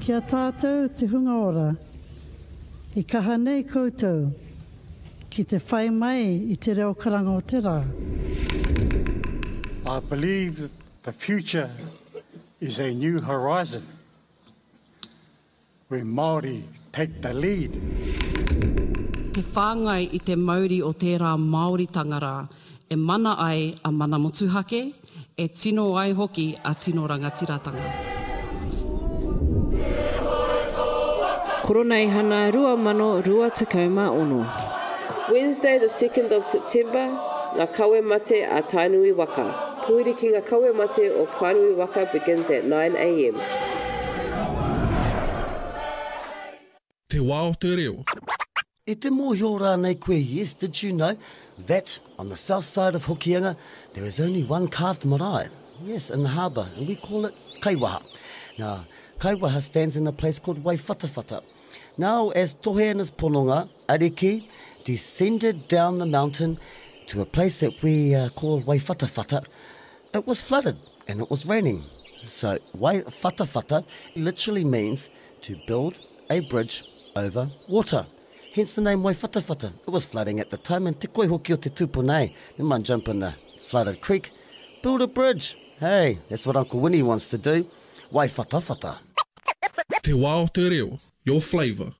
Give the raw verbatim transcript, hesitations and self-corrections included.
Kia tātou te hunga ora, I kaha nei koutou, ki te whai mai I te reo karanga o te rā. I believe that the future is a new horizon, where Māori take the lead. Te whāngai I te mauri o tērā Māori tangara, e mana ai a mana motuhake, e tino ai hoki a tino rangatiratanga. Koronei hana rua mano rua takauma ono. Wednesday the second of September, ngā kawe mate a Tainui Waka. Puiri ki ngā kawe mate o Tainui Waka begins at nine a m Te wā o te reo. E te mōhio rānei koe, yes, did you know that on the south side of Hokianga there is only one carved marae? Yes, in the harbour, and we call it Kaiwaha. Now, Kaiwaha stands in a place called Waiwhatawhata. Now, as Toheana's Pononga, Ariki, descended down the mountain to a place that we uh, call Waiwhatawhata, it was flooded and it was raining. So, Waiwhatawhata literally means to build a bridge over water. Hence the name Waiwhatawhata. It was flooding at the time, and te koe hoki o te tupunei. You might jump in the flooded creek, build a bridge. Hey, that's what Uncle Winnie wants to do. Waiwhatawhata. Te wā o te reo, your flavour.